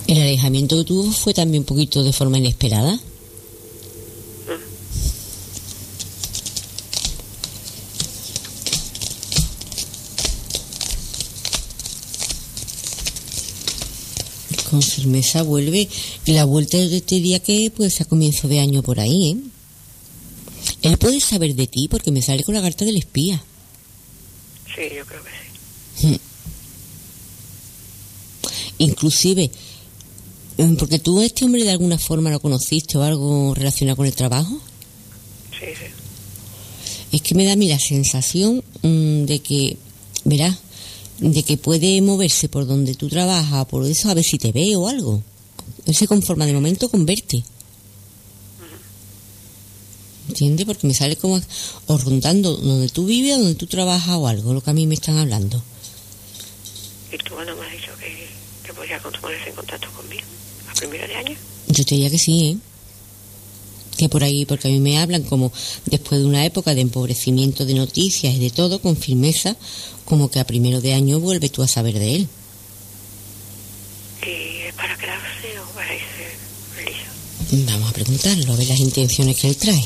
¿El alejamiento que tuvo fue también un poquito de forma inesperada? Con firmeza vuelve. Y la vuelta de te diría que puede ser a comienzo de año por ahí, ¿eh? Él puede saber de ti porque me sale con la carta del espía. Sí, yo creo que sí. Inclusive, porque tú a este hombre de alguna forma lo conociste o algo relacionado con el trabajo. Sí, sí. Es que me da a mí la sensación de que, verás, de que puede moverse por donde tú trabajas, por eso, a ver si te ve o algo. Él se conforma de momento con verte. ¿Entiendes? Porque me sale como o rondando donde tú vives o donde tú trabajas o algo, lo que a mí me están hablando. ¿Y tú no me has dicho que podías ponerse en contacto conmigo a primero de año? Yo te diría que sí, ¿eh? Que por ahí, porque a mí me hablan como después de una época de empobrecimiento de noticias y de todo, con firmeza, como que a primero de año vuelves tú a saber de él. ¿Y es para quedarse o para irse liso? Vamos a preguntarlo, a ver las intenciones que él trae.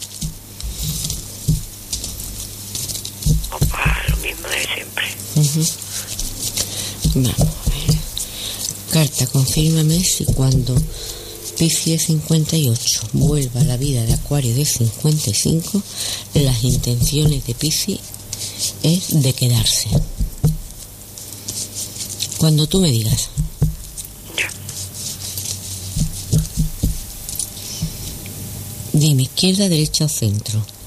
O para lo mismo de siempre. Vamos a ver. Carta, confírmame si cuando Piscis 58 vuelva a la vida de Acuario de 55, las intenciones de Piscis es de quedarse. Cuando tú me digas. Ya. Dime, izquierda, derecha o centro.